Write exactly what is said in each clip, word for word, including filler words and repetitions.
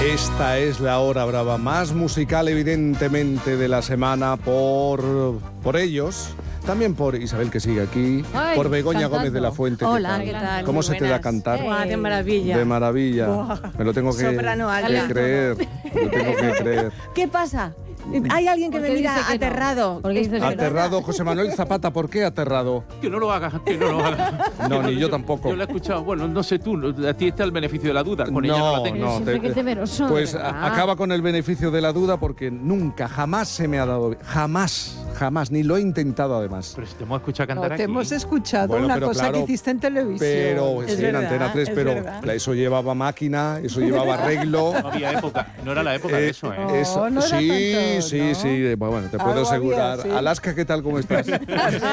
Esta es la hora brava más musical, evidentemente, de la semana por, por ellos. También por Isabel, que sigue aquí, Ay, por Begoña cantando. Gómez de la Fuente. Hola, ¿qué tal? ¿Cómo Muy se te da buenas. cantar? Buah, de maravilla. De maravilla. Buah. Me lo tengo que, Soprano alta. que creer. Me lo tengo que creer. ¿Qué pasa? Hay alguien que ¿Por me qué mira dice que no? aterrado. ¿Por qué dice que no? Aterrado, José Manuel Zapata. ¿Por qué aterrado? Que no lo haga, que no lo haga. No, ni yo tampoco. Yo lo he escuchado, bueno, no sé tú, a ti está el beneficio de la duda, con ella no la tengo. no, Siempre te- que es temeroso, Pues de a- verdad. acaba con el beneficio de la duda porque nunca, jamás se me ha dado. Jamás, jamás, ni lo he intentado además. Pero si te hemos escuchado cantar No, te aquí. hemos escuchado Bueno, una pero cosa claro, que hiciste en televisión. Pero Es sí, en verdad, Antena tres, es pero verdad. eso llevaba máquina, eso llevaba arreglo. No había época, no era la época de Eh, eso, ¿eh? No, eso- no era sí, tanto, sí, ¿no? sí. Bueno, te puedo Algo había, asegurar. sí. Alaska, ¿qué tal? ¿Cómo estás? ¿Qué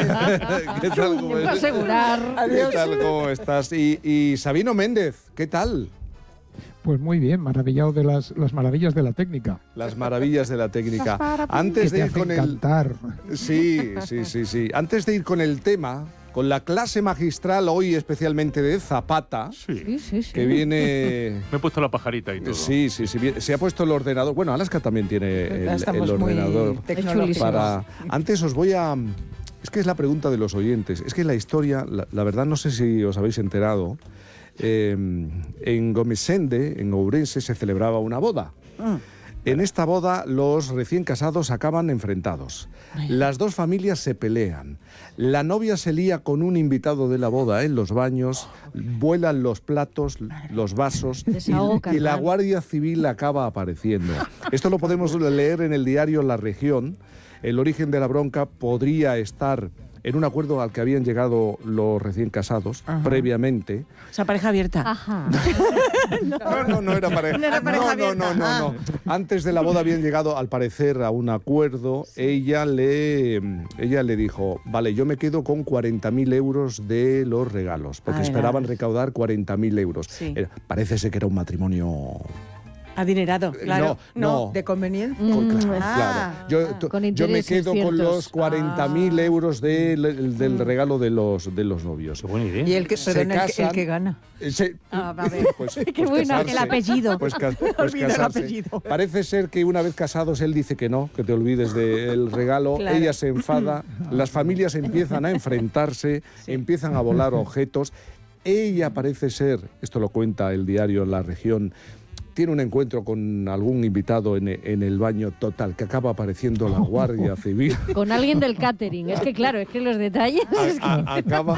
tal? ¿Cómo Te puedo estás? asegurar. ¿Qué tal? ¿Cómo estás? Y, y Sabino Méndez, ¿qué tal? Pues muy bien, maravillado de las, las maravillas de la técnica. Las maravillas de la técnica. Antes que de te ir con hacen el cantar. Sí, sí, sí, sí. Antes de ir con el tema, con la clase magistral hoy especialmente de Zapata, Sí. Sí, sí, sí. que viene. Me he puesto la pajarita y todo. Sí, sí, sí. bien- Se ha puesto el ordenador. Bueno, Alaska también tiene el, Estamos el muy ordenador. tecnológicos. Para. Antes os voy a. Es que es la pregunta de los oyentes. Es que la historia, la, la verdad no sé si os habéis enterado. eh, en Gomesende, en Ourense, se celebraba una boda. En esta boda los recién casados acaban enfrentados. Las dos familias se pelean. La novia se lía con un invitado de la boda en los baños, vuelan los platos, los vasos Desahogo y, y la carnal. Guardia Civil acaba apareciendo. Esto lo podemos leer en el diario La Región. El origen de la bronca podría estar en un acuerdo al que habían llegado los recién casados Ajá. previamente. O sea, pareja abierta. Ajá. No, no, no era pareja. No era pareja no, no, no, abierta. no, no. Antes de la boda habían llegado, al parecer, a un acuerdo. Ella le, ella le dijo, vale, yo me quedo con cuarenta mil euros de los regalos, porque Ah, esperaban verás. recaudar cuarenta mil euros. Sí. Era- parece ser que era un matrimonio... Adinerado, claro. No, no. De conveniencia. Con- Mm, claro, ah, claro. Yo, to- con yo me intereses quedo con ciertos. los cuarenta mil Ah. euros del, del regalo de los, de los novios. Qué buena idea. Y el que, Se perdón, el, que- el casan. que gana. Eh, se- Ah, a ver. pues- Qué pues bueno, casarse. el apellido. Pues, ca- pues Olvida el casarse. apellido. Parece ser que una vez casados él dice que no, que te olvides del regalo. Claro. Ella se enfada, las familias empiezan a enfrentarse, empiezan a volar objetos. Ella parece ser, esto lo cuenta el diario La Región, tiene un encuentro con algún invitado en, en el baño, total, que acaba apareciendo la Guardia Civil. Con alguien del catering. Es que claro, es que los detalles... es que- A- a- acaba,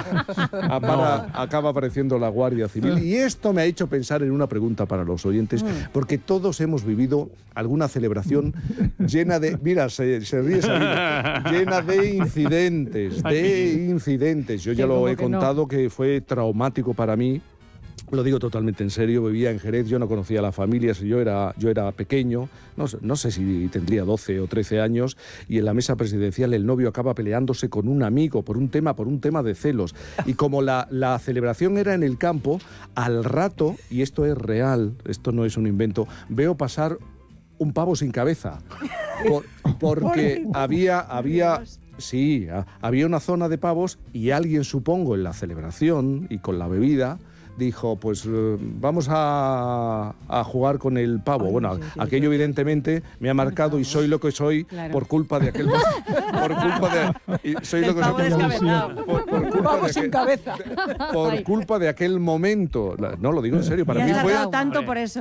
apara- acaba apareciendo la Guardia Civil. Y esto me ha hecho pensar en una pregunta para los oyentes, porque todos hemos vivido alguna celebración llena de... Mira, se, se ríe Sabino, llena de incidentes, de incidentes. Yo ya Que lo como he que no. contado que fue traumático para mí. Lo digo totalmente en serio, vivía en Jerez, yo no conocía a la familia, yo era, yo era pequeño, no, sé- no sé si tendría doce o trece años, y en la mesa presidencial el novio acaba peleándose con un amigo por un tema, por un tema de celos. Y como la, la celebración era en el campo, al rato, y esto es real, esto no es un invento, veo pasar un pavo sin cabeza. Por- porque había... había Sí, a- había una zona de pavos y alguien, supongo, en la celebración y con la bebida, dijo, pues eh, vamos a, a jugar con el pavo. Ay, bueno, sí, sí, aquello evidentemente me ha marcado y soy lo que soy Claro. por culpa de aquel... por culpa de... y soy Del lo que pavo soy por- descabezado. por, por culpa Vamos de sin aquel, cabeza. por culpa de aquel momento. La- No, lo digo en serio, para Y mí has fue... tardado tanto por eso.